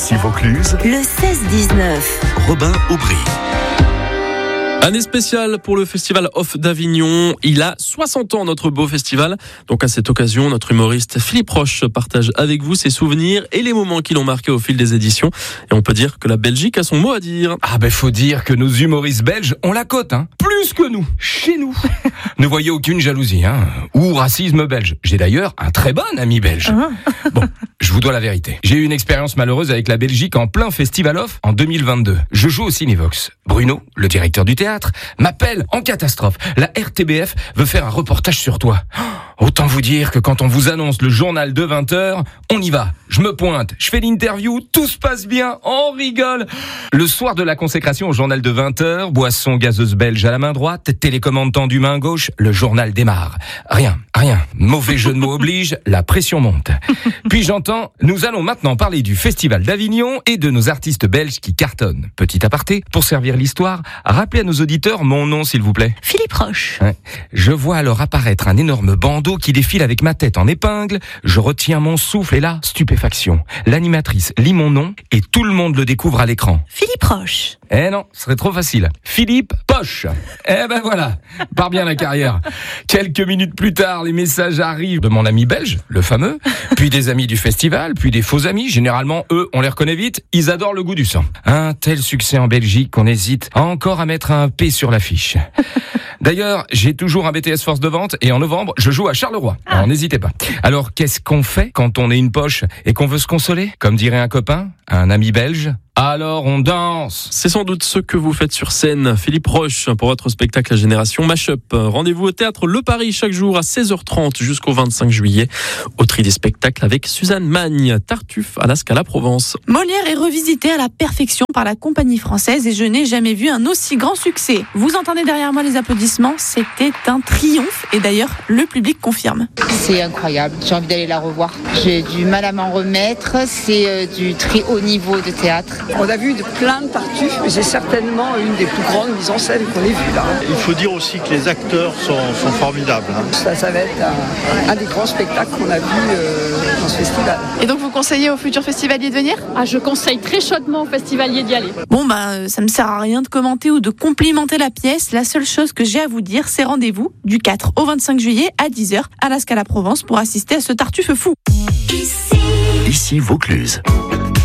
Ici Vaucluse, le 16-19. Robin Aubry. Année spéciale pour le Festival Off d'Avignon. Il a 60 ans, notre beau festival. Donc à cette occasion, notre humoriste Philippe Roche partage avec vous ses souvenirs et les moments qui l'ont marqué au fil des éditions. Et on peut dire que la Belgique a son mot à dire. Faut dire que nos humoristes belges ont la cote, plus que nous, chez nous. Ne voyez aucune jalousie, ou racisme belge. J'ai d'ailleurs un très bon ami belge. Bon, je vous dois la vérité. J'ai eu une expérience malheureuse avec la Belgique en plein Festival Off en 2022. Je joue au Cinévox. Bruno, le directeur du théâtre, m'appelle en catastrophe. La RTBF veut faire un reportage sur toi. Autant vous dire que quand on vous annonce le journal de 20h, on y va. Je me pointe, je fais l'interview, tout se passe bien, on rigole. Le soir de la consécration au journal de 20h, boisson gazeuse belge à la main droite, télécommande tendue main gauche, le journal démarre. Rien. Mauvais jeu de mots oblige, la pression monte. Puis j'entends, nous allons maintenant parler du Festival d'Avignon et de nos artistes belges qui cartonnent. Petit aparté, pour servir l'histoire, rappelez à nos auditeurs mon nom s'il vous plaît. Philippe Roche. Ouais. Je vois alors apparaître un énorme bandeau qui défile avec ma tête en épingle. Je retiens mon souffle et là, stupéfaction. L'animatrice lit mon nom et tout le monde le découvre à l'écran. Philippe Roche. Non, ce serait trop facile. Philippe Poche. Voilà, part bien la carrière. Quelques minutes plus tard, les messages arrivent de mon ami belge, le fameux, puis des amis du festival, puis des faux amis. Généralement, eux, on les reconnaît vite, ils adorent le goût du sang. Un tel succès en Belgique qu'on hésite encore à mettre un P sur l'affiche. D'ailleurs, j'ai toujours un BTS force de vente et en novembre, je joue à Charleroi. Alors n'hésitez pas. Alors, qu'est-ce qu'on fait quand on est une poche et qu'on veut se consoler? Comme dirait un copain, un ami belge, alors on danse. C'est sans doute ce que vous faites sur scène. Philippe Roche, pour votre spectacle La Génération Mashup. Rendez-vous au théâtre Le Paris chaque jour à 16h30 jusqu'au 25 juillet. Au tri des spectacles avec Suzanne Magne, Tartuffe à la Scala Provence. Molière est revisité à la perfection par la compagnie française et je n'ai jamais vu un aussi grand succès. Vous entendez derrière moi les applaudissements, c'était un triomphe et d'ailleurs le public confirme. C'est incroyable, j'ai envie d'aller la revoir. J'ai du mal à m'en remettre, c'est du très haut niveau de théâtre. On a vu plein de Tartuffe, mais c'est certainement une des plus grandes mises en scène qu'on ait vues là. Il faut dire aussi que les acteurs sont formidables. Ça va être un des grands spectacles qu'on a vu dans ce festival. Et donc vous conseillez aux futurs festivaliers de venir ? Je conseille très chaudement aux festivaliers d'y aller. Ça me sert à rien de commenter ou de complimenter la pièce. La seule chose que j'ai à vous dire, c'est rendez-vous du 4 au 25 juillet à 10h à la Scala Provence pour assister à ce Tartuffe fou. Ici Vaucluse.